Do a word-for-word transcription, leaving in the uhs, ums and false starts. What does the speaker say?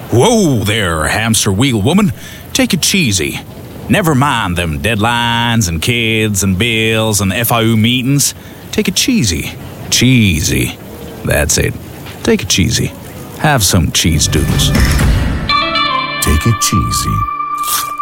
Whoa there, hamster wheel woman. Take it cheesy. Never mind them deadlines and kids and bills and F I U meetings. Take it cheesy. Cheesy. That's it. Take it cheesy. Have some cheese doodles. Take it cheesy.